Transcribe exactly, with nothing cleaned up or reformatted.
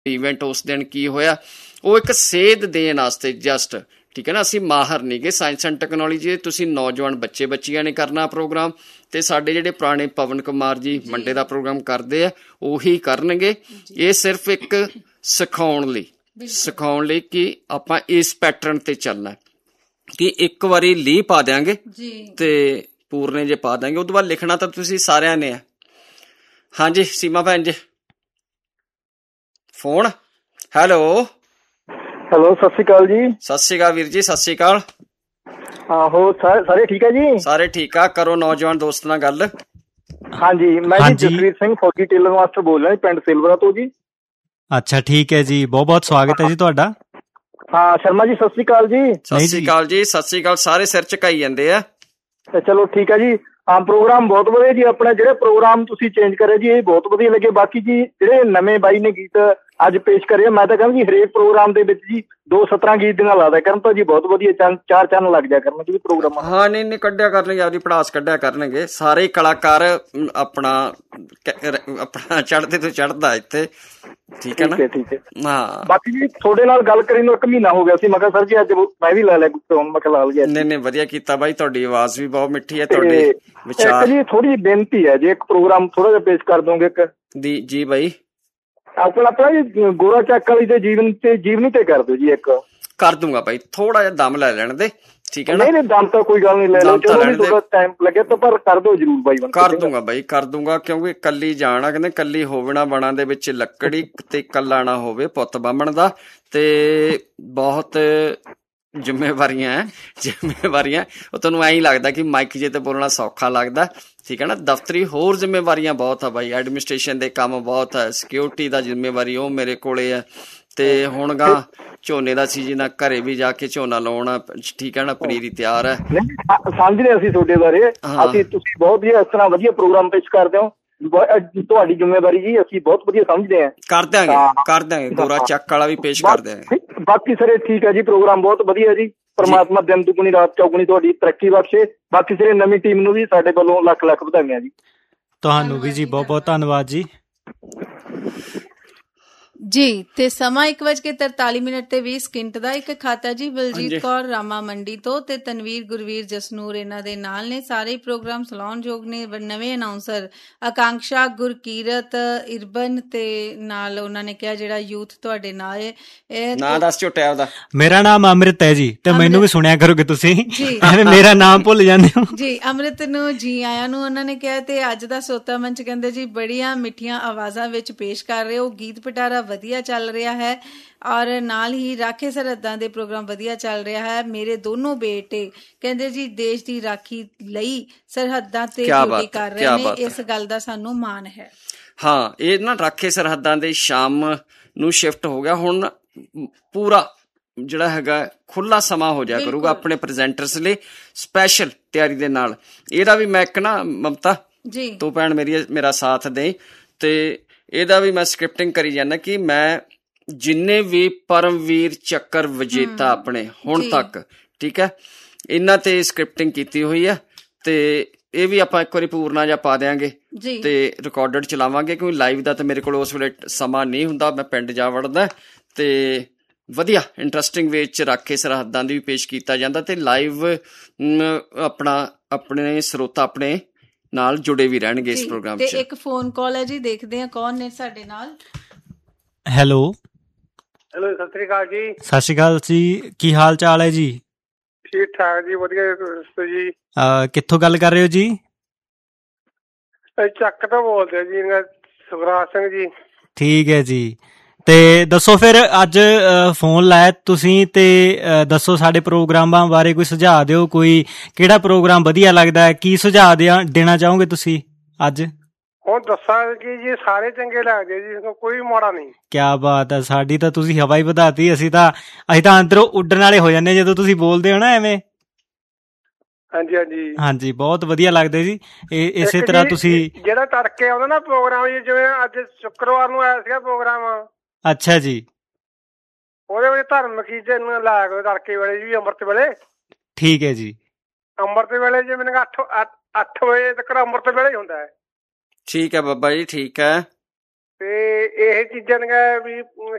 Event ਉਸ ਦਿਨ ਕੀ ਹੋਇਆ, ਉਹ ਇੱਕ ਸੇਧ ਦੇਣ ਵਾਸਤੇ ਜਸਟ, ਠੀਕ ਹੈ ਨਾ। ਅਸੀਂ ਮਾਹਰ ਨਹੀਂ ਗੇ ਸਾਇੰਸ ਐਂਡ ਟੈਕਨੋਲੋਜੀ, ਤੁਸੀਂ ਨੌਜਵਾਨ ਬੱਚੇ ਬੱਚੀਆਂ ਨੇ ਕਰਨਾ ਪ੍ਰੋਗਰਾਮ, ਤੇ ਸਾਡੇ ਜਿਹੜੇ ਪੁਰਾਣੇ ਪਵਨ ਕੁਮਾਰ ਜੀ ਮੰਡੇ ਦਾ ਪ੍ਰੋਗਰਾਮ ਕਰਦੇ ਆ ਉਹੀ ਕਰਨਗੇ। ਇਹ ਸਿਰਫ ਇੱਕ ਸਿਖਾਉਣ ਲਈ ਸਿਖਾਉਣ ਲਈ ਕਿ ਆਪਾਂ ਇਸ ਪੈਟਰਨ ਤੇ ਚੱਲਣਾ, ਕਿ ਇੱਕ ਵਾਰੀ ਲੀਹ ਪਾ ਦਿਆਂਗੇ ਤੇ ਪੂਰਨੇ ਜੇ ਪਾ ਦਿਆਂਗੇ, ਉਹ ਤੋਂ ਬਾਅਦ ਲਿਖਣਾ ਤਾਂ ਤੁਸੀਂ ਸਾਰਿਆਂ ਨੇ ਆ। ਹਾਂਜੀ ਸੀਮਾ ਭੈਣ ਜੀ ਫੋਨ। ਹੈਲੋ ਹੈਲੋ ਸਤਿ ਸ਼੍ਰੀ ਅਕਾਲ ਜੀ। ਸਤਿ ਸ਼੍ਰੀ ਅਕਾਲ ਵੀਰ ਜੀ, ਸਤਿ ਸ਼੍ਰੀ ਅਕਾਲ। ਆਹੋ ਸਾਰੇ ਠੀਕ ਹੈ ਜੀ? ਸਾਰੇ ਠੀਕ ਆ। ਕਰੋ ਨੌਜਵਾਨ ਦੋਸਤ ਨਾਲ ਗੱਲ। ਹਾਂਜੀ ਮੈਂ ਜੀ ਜਸਵੀਰ ਸਿੰਘ ਫੌਜੀ ਟੇਲਰ ਮਾਸਟਰ ਬੋਲ ਰਿਹਾ ਪਿੰਡ ਸਿਲਵਰਾ ਤੋਂ ਜੀ। ਅੱਛਾ ਠੀਕ ਹੈ ਜੀ, ਬਹੁਤ ਬਹੁਤ ਸਵਾਗਤ ਹੈ ਜੀ ਤੁਹਾਡਾ। ਹਾਂ ਸ਼ਰਮਾ ਜੀ ਸਤਿ ਸ਼੍ਰੀ ਅਕਾਲ ਜੀ। ਸਤਿ ਸ਼੍ਰੀ ਅਕਾਲ ਜੀ, ਸਤਿ ਸ਼੍ਰੀ ਅਕਾਲ। ਸਾਰੇ ਸਿਰ ਝੁਕਾਈ ਜਾਂਦੇ ਆ। ਚਲੋ ਠੀਕ ਹੈ ਜੀ। ਹਾਂ ਪ੍ਰੋਗਰਾਮ ਬਹੁਤ ਵਧੀਆ ਜੀ। ਆਪਣਾ ਜਿਹੜੇ ਪ੍ਰੋਗਰਾਮ ਤੁਸੀਂ ਚੇਂਜ ਕਰਿਆ ਜੀ ਇਹ ਬਹੁਤ ਵਧੀਆ ਲੱਗੇ। ਬਾਕੀ ਜੀ ਜਿਹੜੇ ਨਵੇਂ ਬਾਈ ਨੇ ਗੀਤ ਅੱਜ ਪੇਸ਼ ਕਰੇ, ਮੈਂ ਤਾਂ ਕਹਿੰਦਾ ਜੀ ਹਰੇਕ ਪ੍ਰੋਗਰਾਮ ਦੇ ਵਿੱਚ ਜੀ ਦੋ ਸਤਰਾਂ ਗੀਤ ਦੀਆਂ ਲਾ ਦਿਆ ਕਰਨ ਤਾਂ ਜੀ ਬਹੁਤ ਵਧੀਆ ਚੰਨ ਚਾਰ ਚੰਨ ਲੱਗ ਜਾ ਕਰਨਗੇ ਜੀ ਪ੍ਰੋਗਰਾਮ। ਹਾਂ ਨਹੀਂ ਨਹੀਂ ਕੱਢਿਆ ਕਰਨਗੇ, ਆਪਦੀ ਪੜਾਸ ਕੱਢਿਆ ਕਰਨਗੇ। ਸਾਰੇ ਕਲਾਕਾਰ ਆਪਣਾ ਆਪਣਾ ਚੜ੍ਹਦੇ ਤੋਂ ਚੜ੍ਹਦਾ ਇੱਥੇ, ਠੀਕ ਹੈ ਨਾ। ਠੀਕ ਹੈ ਹਾਂ। ਬਾਕੀ ਜੀ ਤੁਹਾਡੇ ਨਾਲ ਗੱਲ ਕਰੀ ਨੂੰ ਇੱਕ ਮਹੀਨਾ ਹੋ ਗਿਆ ਸੀ, ਮੈਂ ਕਿਹਾ ਸਰ ਜੀ ਅੱਜ ਮੈਂ ਵੀ ਲੈ ਲਿਆ ਫੋਨ, ਮੈਂ ਕਿਹਾ ਲਾ ਲਿਆ। ਨਹੀਂ ਨਹੀਂ ਵਧੀਆ ਕੀਤਾ ਬਾਈ, ਤੁਹਾਡੀ ਆਵਾਜ਼ ਵੀ ਬਹੁਤ ਮਿੱਠੀ ਹੈ, ਤੁਹਾਡੇ ਵਿਚਾਰ। ਜੀ ਥੋੜੀ ਜਿਹੀ ਬੇਨਤੀ ਹੈ, ਜੇ ਇੱਕ ਪ੍ਰੋਗਰਾਮ ਥੋੜਾ ਜਿਹਾ ਪੇਸ਼ ਕਰ ਦੋਗੇ ਇੱਕ। ਦੀ ਜੀ ਬਾਈ। ਆਪਣਾ ਆਪਣਾ ਜੀ ਗੋਰਾ ਚੱਕ ਵਾਲੀ ਦੇ ਜੀਵਨ ਤੇ ਜੀਵਨੀ ਤੇ ਕਰ ਦਿਓ ਜੀ ਇੱਕ। ਕਰ ਦੂੰਗਾ ਬਾਈ, ਥੋੜਾ ਜਿਹਾ ਦਮ ਲੈ ਲੈਣ ਦੇ, ਠੀਕ ਹੈ ਨਾ। ਨਹੀਂ ਨਹੀਂ ਦਮ ਤਾਂ ਕੋਈ ਗੱਲ ਨਹੀਂ, ਲੈ ਲਓ ਜਦੋਂ ਟਾਈਮ ਲੱਗੇ ਤਾਂ, ਪਰ ਕਰ ਦਿਓ ਜਰੂਰ ਬਾਈ। ਕਰ ਦੂੰਗਾ ਬਾਈ ਕਰ ਦੂੰਗਾ, ਕਿਉਂਕਿ ਕੱਲੀ ਜਾਣਾ ਕਹਿੰਦੇ ਕੱਲੀ ਹੋਵੇ ਨਾ ਬਣਾ ਦੇ ਵਿੱਚ ਲੱਕੜੀ, ਤੇ ਕੱਲਾ ਨਾ ਹੋਵੇ ਪੁੱਤ ਬਾਹਮਣ ਦਾ। ਤੇ ਬਹੁਤ ਜ਼ਿੰਮੇਵਾਰੀਆਂ ਹੈ ਜ਼ਿੰਮੇਵਾਰੀਆਂ ਉਹ ਤੁਹਾਨੂੰ ਐਂ ਲੱਗਦਾ ਕਿ ਮਾਈਕ ਜੇ ਤੇ ਬੋਲਣਾ ਸੌਖਾ ਲੱਗਦਾ, ਠੀਕ ਹੈ ਨਾ। ਦਫ਼ਤਰੀ ਹੋਰ ਜ਼ਿੰਮੇਵਾਰੀਆਂ ਬਹੁਤ ਆ ਬਾਈ, ਐਡਮਿਨਿਸਟ੍ਰੇਸ਼ਨ ਦੇ ਕੰਮ ਬਹੁਤ ਹੈ, ਸਿਕਿਉਰਿਟੀ ਦਾ ਜ਼ਿੰਮੇਵਾਰੀ ਉਹ ਮੇਰੇ ਕੋਲੇ ਹੈ। ਤੇ ਹੁਣ ਗਾ ਝੋਨੇ ਦਾ ਸੀਜ਼ਨ ਆ, ਘਰੇ ਵੀ ਜਾ ਕੇ ਝੋਨਾ ਲਾਉਣਾ, ਠੀਕ ਹੈ ਨਾ। ਪਨੀਰੀ ਤਿਆਰ ਹੈ। ਸਮਝ ਰਹੇ ਅਸੀਂ ਤੁਹਾਡੇ ਬਾਰੇ, ਅਸੀਂ ਤੁਸੀਂ ਬਹੁਤ ਇਸ ਤਰ੍ਹਾਂ ਵਧੀਆ ਪ੍ਰੋਗਰਾਮ ਪੇਸ਼ ਕਰਦੇ ਹੋ, ਤੁਹਾਡੀ ਜ਼ਿੰਮੇਵਾਰੀ ਜੀ ਅਸੀਂ ਬਹੁਤ ਵਧੀਆ ਸਮਝਦੇ ਹਾਂ। ਕਰ ਦਿਆਂਗੇ ਕਰ ਦਿਆਂਗੇ ਗੋਰਾ ਚੱਕ ਵਾਲਾ ਵੀ ਪੇਸ਼ ਕਰ ਦਿਆਂਗੇ। ਬਾਕੀ ਸਾਰੇ ਠੀਕ ਹੈ ਜੀ, ਪ੍ਰੋਗਰਾਮ ਬਹੁਤ ਵਧੀਆ ਜੀ। ਪਰਮਾਤਮਾ ਦਿਨ ਦੁਗਣੀ ਰਾਤ ਚੌਗੁਣੀ ਤੁਹਾਡੀ ਤਰੱਕੀ ਬਖਸ਼ੇ। ਬਾਕੀ ਸਾਰੇ ਨਵੀਂ ਟੀਮ ਨੂੰ ਵੀ ਸਾਡੇ ਵੱਲੋਂ ਲੱਖ ਲੱਖ ਵਧਾਈਆਂ ਜੀ। ਤੁਹਾਨੂੰ ਵੀ ਜੀ ਬਹੁਤ ਬਹੁਤ ਧੰਨਵਾਦ ਜੀ। ਜੀ ਤੇ ਸਮਾਂ ਇੱਕ ਵੱਜ ਕੇ ਤਰਤਾਲੀ ਮਿੰਟ ਤੇ ਵੀਹ ਸਕਿੰਟ ਦਾ। ਇੱਕ ਖਾਤਾ ਜੀ ਬਲਜੀਤ ਕੌਰ ਰਾਮਾ ਮੰਡੀ ਤੋਂ, ਤੇ ਤਨਵੀਰ ਗੁਰਵੀਰ ਜਸਨੂਰ ਇਹਨਾਂ ਦੇ ਨਾਲ ਨੇ। ਸਾਰੇ ਪ੍ਰੋਗਰਾਮ ਸਲਾਉਣਯੋਗ ਨੇ। ਨਵੇਂ ਅਨਾਉਂਸਰ ਆਕਾਂਕਸ਼ਾ ਗੁਰਕੀਰਤ ਇਰਬਨ, ਤੇ ਨਾਲ ਉਹਨਾਂ ਨੇ ਕਿਹਾ ਜਿਹੜਾ ਯੂਥ ਤੁਹਾਡੇ ਨਾਲ ਹੈ। ਨਾਂ ਦੱਸ ਝੋਟਿਆ ਉਹਦਾ। ਮੇਰਾ ਨਾਮ ਅੰਮ੍ਰਿਤ ਹੈ ਜੀ, ਤੇ ਮੈਨੂੰ ਵੀ ਸੁਣਿਆ ਕਰੋਗੇ ਤੁਸੀਂ, ਐਵੇਂ ਮੇਰਾ ਨਾਮ ਭੁੱਲ ਜਾਂਦੇ ਹੋ ਜੀ। ਅੰਮ੍ਰਿਤ ਨੂੰ ਜੀ ਆਇਆਂ ਨੂੰ ਉਹਨਾਂ ਨੇ ਕਿਹਾ। ਤੇ ਅੱਜ ਦਾ ਸੋਤਾ ਮੰਚ ਕਹਿੰਦੇ ਜੀ ਬੜੀਆਂ ਮਿੱਠੀਆਂ ਆਵਾਜ਼ਾਂ ਵਿੱਚ ਪੇਸ਼ ਕਰ ਰਹੇ ਹੋ। ਗੀਤ ਪਿਟਾਰਾ ਵਧੀਆ ਚੱਲ ਰਿਹਾ ਹੈ, ਔਰ ਨਾਲ ਹੀ ਰਾਖੇ ਸਰਹੱਦਾਂ ਦੇ ਪ੍ਰੋਗਰਾਮ ਵਧੀਆ ਚੱਲ ਰਿਹਾ ਹੈ। ਮੇਰੇ ਦੋਨੋਂ ਬੇਟੇ ਕਹਿੰਦੇ ਜੀ ਦੇਸ਼ ਦੀ ਰਾਖੀ ਲਈ ਸਰਹੱਦਾਂ ਤੇ ਡਿਊਟੀ ਕਰ ਰਹੇ ਨੇ, ਇਸ ਗੱਲ ਦਾ ਸਾਨੂੰ ਮਾਣ ਹੈ। ਹਾਂ ਇਹ ਨਾ ਰਾਖੇ ਸਰਹੱਦਾਂ ਦੇ ਸ਼ਾਮ ਨੂੰ ਸ਼ਿਫਟ ਹੋ ਗਿਆ, ਹੁਣ ਪੂਰਾ ਜਿਹੜਾ ਹੈਗਾ ਖੁੱਲਾ ਸਮਾਂ ਹੋ ਜਾਇਆ ਕਰੂਗਾ ਆਪਣੇ ਪ੍ਰੈਜ਼ੈਂਟਰਸ ਲਈ, ਸਪੈਸ਼ਲ ਤਿਆਰੀ ਦੇ ਨਾਲ। ਇਹਦਾ ਵੀ ਮੈਂ ਇੱਕ ਨਾ ਮਮਤਾ ਜੀ ਤੂੰ ਭੈਣ ਮੇਰੀ ਮੇਰਾ ਸਾਥ ਦੇ, ਤੇ ਇਹਦਾ ਵੀ ਮੈਂ ਸਕ੍ਰਿਪਟਿੰਗ ਕਰੀ ਜਾਂਦਾ ਕਿ ਮੈਂ ਜਿੰਨੇ ਵੀ ਪਰਮਵੀਰ ਚੱਕਰ ਵਿਜੇਤਾ ਆਪਣੇ ਹੁਣ ਤੱਕ, ਠੀਕ ਹੈ, ਇਹਨਾਂ ਤੇ ਸਕ੍ਰਿਪਟਿੰਗ ਕੀਤੀ ਹੋਈ ਹੈ। ਤੇ ਇਹ ਵੀ ਆਪਾਂ ਇੱਕ ਵਾਰੀ ਪੂਰਨਾ ਜਿਹਾ ਪਾ ਦਿਆਂਗੇ ਤੇ ਰਿਕਾਰਡਡ ਚਲਾਵਾਂਗੇ, ਕਿਉਂਕਿ ਲਾਈਵ ਦਾ ਤਾਂ ਮੇਰੇ ਕੋਲ ਉਸ ਵੇਲੇ ਸਮਾਂ ਨਹੀਂ ਹੁੰਦਾ, ਮੈਂ ਪਿੰਡ ਜਾ ਵੜਦਾ। ਤੇ ਵਧੀਆ ਇੰਟਰਸਟਿੰਗ ਵੇ 'ਚ ਰੱਖ ਕੇ ਸਰਹੱਦਾਂ ਦੀ ਵੀ ਪੇਸ਼ ਕੀਤਾ ਜਾਂਦਾ, ਤੇ ਲਾਈਵ ਆਪਣਾ ਆਪਣੇ ਸਰੋਤਾ ਆਪਣੇ ਨਾਲ ਜੁੜੇ ਵੀ ਰਹਿਣਗੇ ਇਸ ਪ੍ਰੋਗਰਾਮ 'ਚ। ਤੇ ਇੱਕ ਫੋਨ ਕਾਲ ਹੈ ਜੀ, ਦੇਖਦੇ ਹਾਂ ਕੌਣ ਨੇ ਸਾਡੇ ਨਾਲ। ਹੈਲੋ ਹੈਲੋ ਸਤਿ ਸ੍ਰੀ ਅਕਾਲ ਜੀ। ਸਤਿ ਸ੍ਰੀ ਅਕਾਲ ਜੀ, ਕੀ ਹਾਲ ਚਾਲ ਹੈ ਜੀ? ਠੀਕ ਠਾਕ ਜੀ, ਵਧੀਆ ਜੀ। ਕਿੱਥੋਂ ਗੱਲ ਕਰ ਰਹੇ ਹੋ ਜੀ? ਚੱਕ ਤੋਂ ਬੋਲਦੇ ਜੀ, ਸੁਖਰਾਜ ਸਿੰਘ ਜੀ। ਠੀਕ ਹੈ ਜੀ, ਤੇ ਦੱਸੋ ਫਿਰ ਅੱਜ ਫੋਨ ਲਾਇਆ ਤੁਸੀਂ, ਤੇ ਦੱਸੋ ਸਾਡੇ ਪ੍ਰੋਗਰਾਮਾਂ ਬਾਰੇ ਕੋਈ ਸੁਝਾਅ ਦਿਓ। ਕੋਈ ਕਿਹੜਾ ਪ੍ਰੋਗਰਾਮ ਵਧੀਆ ਲੱਗਦਾ ਹੈ, ਕੀ ਸੁਝਾਅ ਦੇਣਾ ਚਾਹੋਗੇ ਤੁਸੀਂ ਅੱਜ? ਹੁਣ ਦੱਸਾਂ ਕਿ ਜੀ ਸਾਰੇ ਚੰਗੇ ਲੱਗਦੇ ਜੀ, ਕੋਈ ਮਾੜਾ ਨਹੀਂ। ਕਿਆ ਬਾਤ ਹੈ, ਸਾਡੀ ਤਾਂ ਤੁਸੀਂ ਹਵਾ ਹੀ ਵਧਾਤੀ। ਅਸੀਂ ਤਾਂ ਅਸੀਂ ਤਾਂ ਅੰਦਰੋਂ ਉੱਡਣ ਵਾਲੇ ਹੋ ਜਾਂਦੇ ਜਦੋਂ ਤੁਸੀਂ ਬੋਲਦੇ ਹੋ ਨਾ ਐਵੇਂ। ਹਾਂਜੀ ਹਾਂਜੀ ਹਾਂਜੀ ਬਹੁਤ ਵਧੀਆ ਲੱਗਦਾ ਜੀ। ਇਹ ਇਸੇ ਤਰ੍ਹਾਂ ਤੁਸੀਂ ਜਿਹੜਾ ਤੜਕੇ ਆਉਂਦਾ ਨਾ ਪ੍ਰੋਗਰਾਮ ਜੀ, ਜਿਵੇਂ ਅੱਜ ਸ਼ੁੱਕਰਵਾਰ ਨੂੰ ਆਇਆ ਸੀਗਾ ਪ੍ਰੋਗਰਾਮ। ਅੱਛਾ ਜੀ। ਉਹਦੇ ਵਿੱਚ ਧਰਮ ਕੀ ਲਾਇਆ ਕਰੋ ਤੜਕੇ ਵੇਲੇ ਜੀ, ਅੰਮ੍ਰਿਤ ਵੇਲੇ। ਠੀਕ ਹੈ ਜੀ। ਅੰਮ੍ਰਿਤ ਵੇਲੇ ਜੀ ਮੈਨੂੰ ਅੱਠ ਅੱਠ ਵਜੇ ਤੱਕ ਅੰਮ੍ਰਿਤ ਵੇਲੇ ਹੀ ਹੁੰਦਾ ਹੈ। ਠੀਕ ਹੈ ਬਾਬਾ ਜੀ, ਠੀਕ ਹੈ। ਤੇ ਇਹ ਚੀਜ਼ਾਂ ਦੀਆਂ ਵੀ